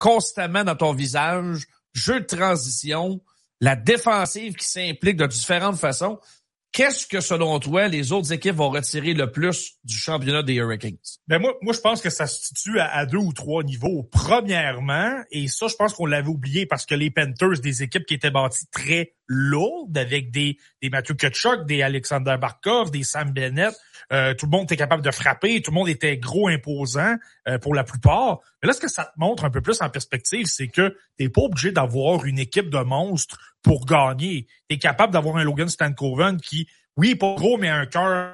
constamment dans ton visage, jeu de transition, la défensive qui s'implique de différentes façons. Qu'est-ce que, selon toi, les autres équipes vont retirer le plus du championnat des Hurricanes? Ben moi, je pense que ça se situe à 2 ou 3 niveaux. Premièrement, et ça, je pense qu'on l'avait oublié parce que les Panthers, des équipes qui étaient bâties très lourdes, avec des Matthew Tkachuk, des Alexander Barkov, des Sam Bennett, tout le monde était capable de frapper, tout le monde était gros, imposant pour la plupart. Mais là, ce que ça te montre un peu plus en perspective, c'est que t'es pas obligé d'avoir une équipe de monstres pour gagner. T'es capable d'avoir un Logan Stankoven qui, oui, pas gros, mais un cœur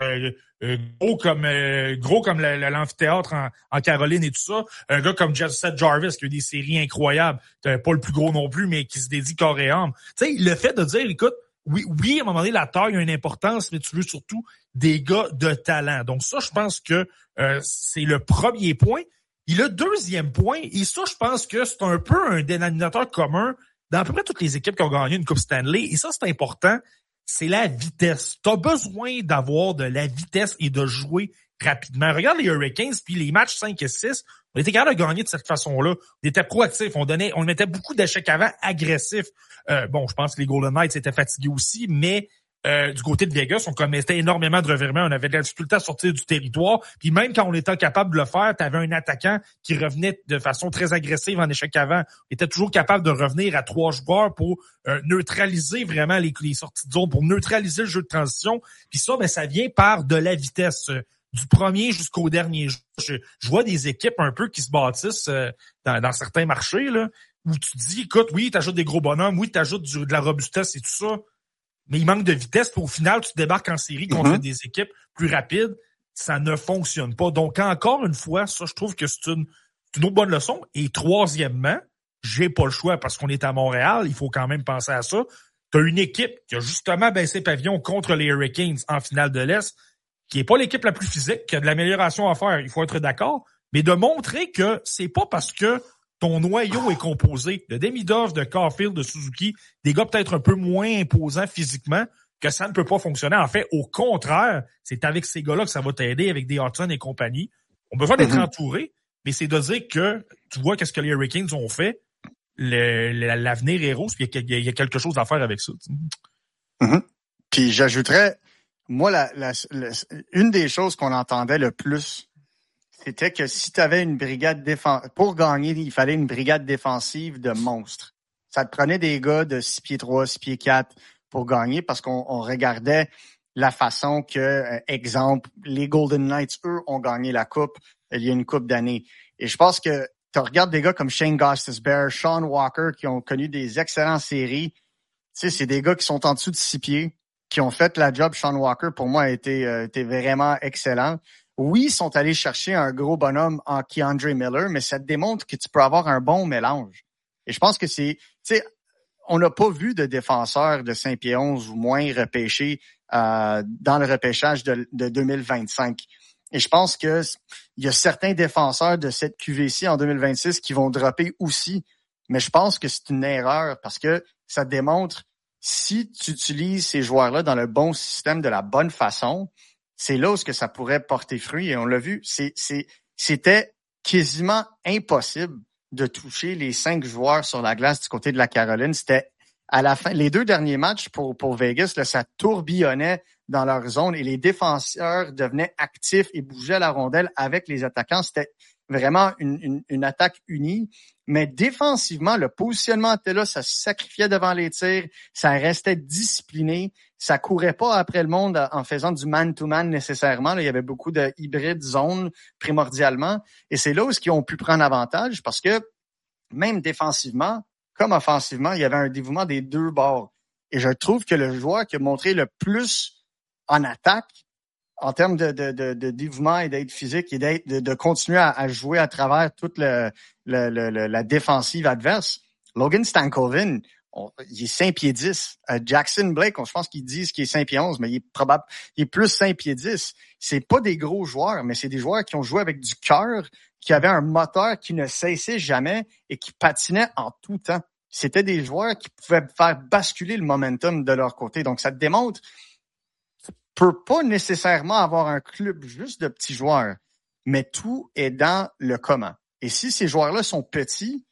gros comme l'amphithéâtre en Caroline et tout ça. Un gars comme Seth Jarvis qui a eu des séries incroyables. Pas le plus gros non plus, mais qui se dédie corps et âme. Tu sais, le fait de dire, écoute, oui, à un moment donné, la taille a une importance, mais tu veux surtout des gars de talent. Donc ça, je pense que c'est le premier point. Et le deuxième point, et ça, je pense que c'est un peu un dénominateur commun dans à peu près toutes les équipes qui ont gagné une Coupe Stanley, et ça, c'est important, c'est la vitesse. Tu as besoin d'avoir de la vitesse et de jouer rapidement. Regarde les Hurricanes, puis les matchs 5 et 6, on était capable de gagner de cette façon-là. On était proactifs, on mettait beaucoup d'échecs avant, agressifs. Je pense que les Golden Knights étaient fatigués aussi, mais du côté de Vegas, on commettait énormément de revirements, on avait de la difficulté à sortir du territoire, puis même quand on était capable de le faire, tu avais un attaquant qui revenait de façon très agressive en échec avant. On était toujours capable de revenir à 3 joueurs pour neutraliser vraiment les sorties de zone, pour neutraliser le jeu de transition. Puis ça, ça vient par de la vitesse. Du premier jusqu'au dernier jour. Je vois des équipes un peu qui se bâtissent dans certains marchés, là, où tu dis, écoute, oui, tu ajoutes des gros bonhommes, oui, tu ajoutes de la robustesse et tout ça, mais il manque de vitesse. Puis au final, tu débarques en série contre des équipes plus rapides. Ça ne fonctionne pas. Donc, encore une fois, ça, je trouve que c'est une autre bonne leçon. Et troisièmement, j'ai pas le choix parce qu'on est à Montréal. Il faut quand même penser à ça. Tu as une équipe qui a justement baissé pavillon contre les Hurricanes en finale de l'Est, qui est pas l'équipe la plus physique, qui a de l'amélioration à faire, il faut être d'accord, mais de montrer que c'est pas parce que ton noyau est composé de Demidov, de Caulfield, de Suzuki, des gars peut-être un peu moins imposants physiquement, que ça ne peut pas fonctionner. En fait, au contraire, c'est avec ces gars-là que ça va t'aider, avec des Hudson et compagnie. On a besoin d'être entouré, mais c'est de dire que tu vois qu'est-ce que les Hurricanes ont fait, l'avenir est rose, puis il y a quelque chose à faire avec ça. Puis j'ajouterais, moi, une des choses qu'on entendait le plus, c'était que si tu avais une brigade pour gagner, il fallait une brigade défensive de monstres. Ça te prenait des gars de 6 pieds 3, 6 pieds 4 pour gagner parce qu'on regardait la façon que, exemple, les Golden Knights, eux, ont gagné la Coupe il y a une couple d'années. Et je pense que tu regardes des gars comme Shane Gostisbehere, Sean Walker, qui ont connu des excellentes séries. Tu sais, c'est des gars qui sont en dessous de 6 pieds, qui ont fait la job. Sean Walker, pour moi, a été vraiment excellent. Oui, ils sont allés chercher un gros bonhomme en K'Andre Miller, mais ça te démontre que tu peux avoir un bon mélange. Et je pense que tu sais, on n'a pas vu de défenseur de 5 pieds 11 ou moins repêché dans le repêchage de 2025. Et je pense que il y a certains défenseurs de cette QV-ci en 2026 qui vont dropper aussi. Mais je pense que c'est une erreur parce que ça démontre si tu utilises ces joueurs-là dans le bon système de la bonne façon, c'est là où ça pourrait porter fruit. Et on l'a vu, c'était quasiment impossible de toucher les 5 joueurs sur la glace du côté de la Caroline. C'était à la fin, les 2 derniers matchs pour Vegas, là, ça tourbillonnait dans leur zone et les défenseurs devenaient actifs et bougeaient la rondelle avec les attaquants. C'était vraiment une attaque unie. Mais défensivement, le positionnement était là, ça se sacrifiait devant les tirs, ça restait discipliné, ça courait pas après le monde en faisant du man-to-man nécessairement. Là, il y avait beaucoup de hybrides zone primordialement. Et c'est là où ils ont pu prendre avantage parce que même défensivement, comme offensivement, il y avait un dévouement des 2 bords. Et je trouve que le joueur qui a montré le plus en attaque, en termes de dévouement et d'être physique et de continuer à jouer à travers toute la défensive adverse, Logan Stankoven, il est 5 pieds 10. Jackson Blake, je pense qu'ils disent qu'il est 5 pieds 11, mais il est plus 5 pieds 10. C'est pas des gros joueurs, mais c'est des joueurs qui ont joué avec du cœur, qui avaient un moteur qui ne cessait jamais et qui patinaient en tout temps. C'était des joueurs qui pouvaient faire basculer le momentum de leur côté. Donc, ça te démontre peut pas nécessairement avoir un club juste de petits joueurs, mais tout est dans le comment. Et si ces joueurs-là sont petits,